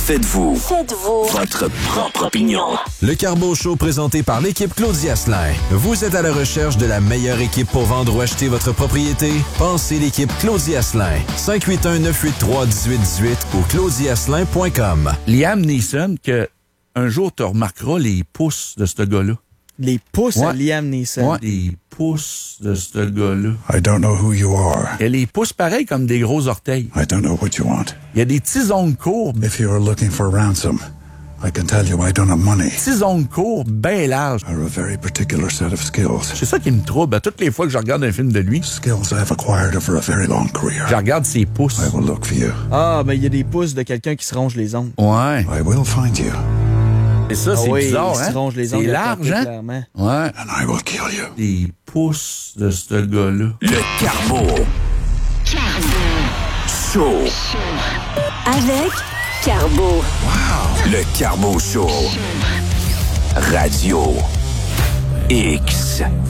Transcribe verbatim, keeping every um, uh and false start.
Faites-vous. Faites-vous. Votre propre opinion. Le Carbo Show présenté par l'équipe Claudia Asselin. Vous êtes à la recherche de la meilleure équipe pour vendre ou acheter votre propriété? Pensez l'équipe Claudia Asselin. cinq huit un, neuf huit trois, un huit un huit ou claudia asselin point com. Liam Neeson, que un jour tu remarqueras les pouces de ce gars-là. Les pouces ouais. à Liam Neeson. Ouais, les pouces de ce gars-là. I don't know who you are. Il y a les pouces pareils comme des gros orteils. I don't know what you want. Il y a des petits ongles courbes. If you are looking for ransom, I can tell you I don't have money. Petits ongles courbes, bien larges. I have a very particular set of skills. C'est ça qui me trouble. À toutes les fois que je regarde un film de lui, Skills I have acquired over a very long career. je regarde ses pouces. I will look for you. Ah, ben il y a des pouces de quelqu'un qui se ronge les ongles. Ouais. I will find you. Et ça, Ah c'est oui, bizarre, il hein? se ronge les ongles C'est à large, côté, hein? clairement. Ouais. And I will kill you. Les pouces de ce gars-là. Le Carbo. Show. Avec Carbo. Le Carbo Show. Radio X.